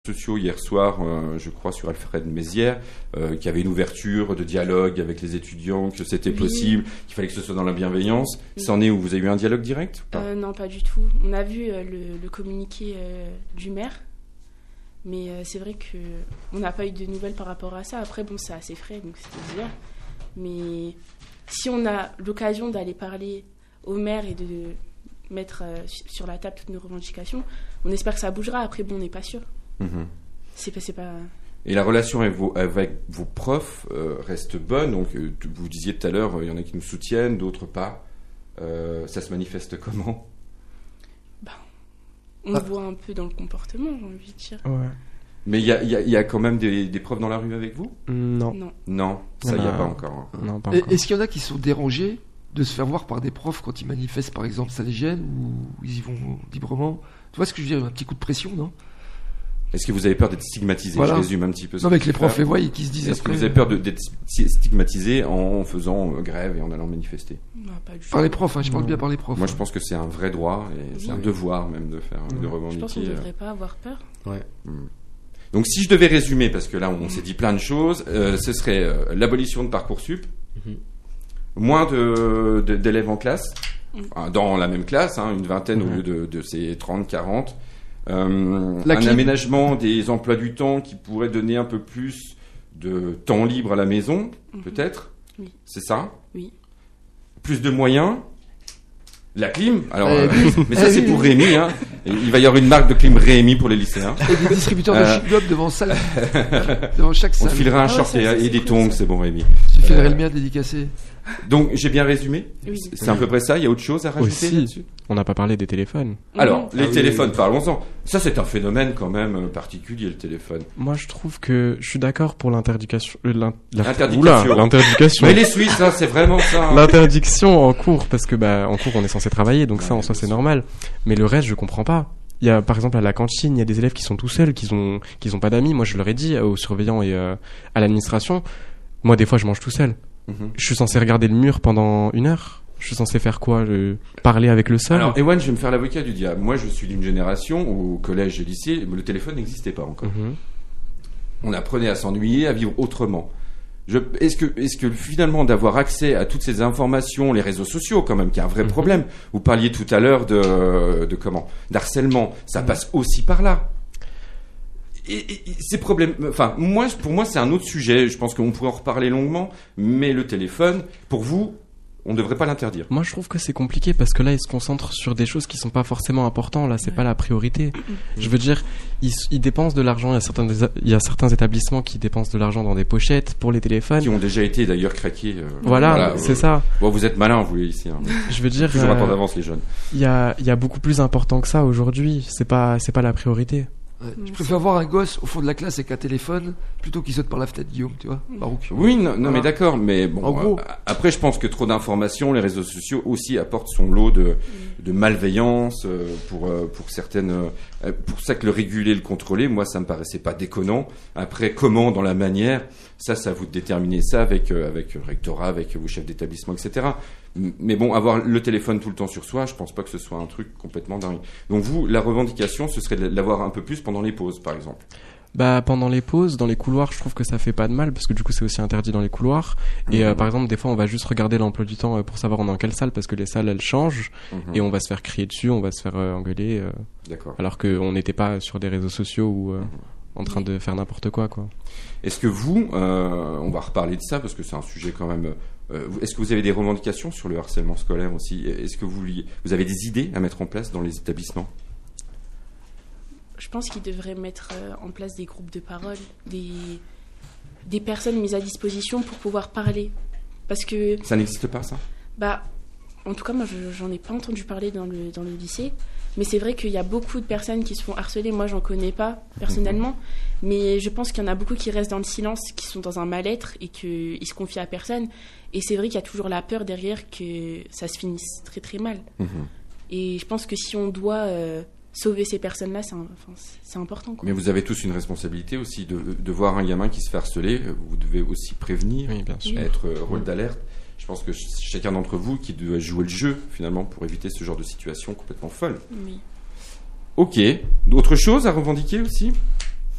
Sociaux hier soir, je crois, sur Alfred Mézières, qu'il y avait une ouverture de dialogue avec les étudiants, que c'était possible, qu'il fallait que ce soit dans la bienveillance. Ça en est où? Vous avez eu un dialogue direct ou pas? Non, pas du tout. On a vu le communiqué du maire, mais c'est vrai qu'on n'a pas eu de nouvelles par rapport à ça. Après, bon, c'est assez frais, donc c'était dire. Mais si on a l'occasion d'aller parler au maire et de mettre sur la table toutes nos revendications, on espère que ça bougera. Après, bon, on n'est pas sûr. C'est pas... Et la relation avec vos profs reste bonne. Donc, vous disiez tout à l'heure, il y en a qui nous soutiennent, d'autres pas. Ça se manifeste comment? On voit un peu dans le comportement, j'ai envie de dire. Ouais. Mais il y a quand même des profs dans la rue avec vous? Non. Non, ça, il n'y a pas encore. Non, pas encore. Est-ce qu'il y en a qui sont dérangés de se faire voir par des profs quand ils manifestent, par exemple, ça les gêne, ou ils y vont librement? Tu vois ce que je veux dire? Un petit coup de pression, non? Est-ce que vous avez peur d'être stigmatisé? Voilà. Je résume un petit peu. Non, avec les profs les voient et qui se disent. Est-ce que vous avez peur d'être stigmatisé en faisant grève et en allant manifester? Non, pas du tout. Par les profs, je parle bien par les profs. Moi, je pense que c'est un vrai droit et c'est un devoir même de faire, de revendiquer. Je pense qu'on ne devrait pas avoir peur. Ouais. Donc, si je devais résumer, parce que là, on s'est dit plein de choses, ce serait l'abolition de Parcoursup, moins d'élèves en classe, dans la même classe, une vingtaine au lieu de ces 30, 40. Un aménagement des emplois du temps qui pourrait donner un peu plus de temps libre à la maison, peut-être. Oui. C'est ça? Oui. Plus de moyens. La clim. Alors, mais ça c'est pour Rémi. Il va y avoir une marque de clim Rémi pour les lycéens. Et des distributeurs de chewing-gum devant chaque salle. On te filera un short et des tongs, c'est bon Rémi. Je filerai le mien dédicacé. Donc j'ai bien résumé? Oui. C'est à peu près ça? Il y a autre chose à rajouter là-dessus? On n'a pas parlé des téléphones. Alors, les téléphones, parlons-en. Ça, c'est un phénomène quand même particulier, le téléphone. Moi, je trouve que je suis d'accord pour l'interdiction. L'interdiction. Mais les Suisses, c'est vraiment ça. L'interdiction en cours, parce que en cours, on est censé travailler, donc ça, en soi, c'est normal. Mais le reste, je comprends pas. Il y a, par exemple, à la cantine, il y a des élèves qui sont tout seuls, qui ont pas d'amis. Moi, je leur ai dit aux surveillants et à l'administration. Moi, des fois, je mange tout seul. Je suis censé regarder le mur pendant 1 heure. Je suis censé faire quoi? Parler avec le sol? Alors, Ewan, je vais me faire l'avocat du diable. Moi, je suis d'une génération où, au collège et lycée, le téléphone n'existait pas encore. On apprenait à s'ennuyer, à vivre autrement. Est-ce que finalement, d'avoir accès à toutes ces informations, les réseaux sociaux, quand même, qui est un vrai problème. Vous parliez tout à l'heure d'harcèlement. Ça passe aussi par là. Et ces problèmes, pour moi, c'est un autre sujet. Je pense qu'on pourrait en reparler longuement. Mais le téléphone, pour vous, on ne devrait pas l'interdire. Moi, je trouve que c'est compliqué parce que là, ils se concentrent sur des choses qui sont pas forcément importantes. Là, c'est pas la priorité. Je veux dire, ils dépensent de l'argent. Il y a certains établissements qui dépensent de l'argent dans des pochettes pour les téléphones. Qui ont déjà été d'ailleurs craqués. Voilà, c'est ça. Bon, vous êtes malins, vous, ici. Je veux dire. Toujours un temps d'avance, les jeunes. Il y a beaucoup plus important que ça aujourd'hui. C'est pas la priorité. Ouais. Je préfère voir un gosse au fond de la classe avec un téléphone plutôt qu'il saute par la fenêtre, Guillaume, tu vois, Barouk. Oui, non, mais d'accord, mais bon. En gros. Après, je pense que trop d'informations, les réseaux sociaux aussi apportent son lot de malveillance pour certaines. Pour ça que le réguler, le contrôler, moi, ça me paraissait pas déconnant. Après, comment, dans la manière, ça vous déterminez ça avec le rectorat, avec vos chefs d'établissement, etc. Mais bon, avoir le téléphone tout le temps sur soi, je pense pas que ce soit un truc complètement dingue. Donc vous, la revendication, ce serait de l'avoir un peu plus pendant les pauses, par exemple. Pendant les pauses, dans les couloirs, je trouve que ça fait pas de mal parce que du coup c'est aussi interdit dans les couloirs. Et par exemple, des fois, on va juste regarder l'emploi du temps pour savoir on est dans quelle salle parce que les salles elles changent et on va se faire crier dessus, on va se faire engueuler. D'accord. Alors qu'on n'était pas sur des réseaux sociaux ou en train de faire n'importe quoi. Est-ce que vous, on va reparler de ça parce que c'est un sujet quand même. Est-ce que vous avez des revendications sur le harcèlement scolaire aussi? Est-ce que vous avez des idées à mettre en place dans les établissements? Je pense qu'ils devraient mettre en place des groupes de parole, des personnes mises à disposition pour pouvoir parler. Parce que... Ça n'existe pas, ça? En tout cas, moi, j'en ai pas entendu parler dans le lycée. Mais c'est vrai qu'il y a beaucoup de personnes qui se font harceler. Moi, j'en connais pas, personnellement. Mais je pense qu'il y en a beaucoup qui restent dans le silence, qui sont dans un mal-être et qu'ils se confient à personne. Et c'est vrai qu'il y a toujours la peur derrière que ça se finisse très, très mal. Et je pense que si on doit... sauver ces personnes-là, c'est important. Mais vous avez tous une responsabilité aussi de voir un gamin qui se fait harceler. Vous devez aussi prévenir, être rôle d'alerte. Je pense que chacun d'entre vous qui doit jouer le jeu, finalement, pour éviter ce genre de situation complètement folle. Oui. Ok. D'autres choses à revendiquer aussi ?